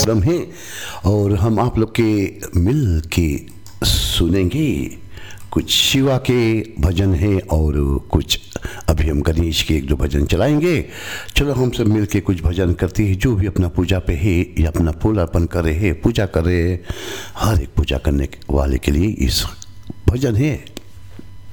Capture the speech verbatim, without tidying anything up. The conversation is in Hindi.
कार्यक्रम है और हम आप लोग के मिल के सुनेंगे। कुछ शिवा के भजन है और कुछ अभी हम गणेश के एक दो भजन चलाएंगे। चलो हम सब मिल के कुछ भजन करते हैं। जो भी अपना पूजा पे है या अपना फूल अर्पण कर रहे हैं, पूजा कर रहे हैं, हर एक पूजा करने वाले के लिए इस भजन है।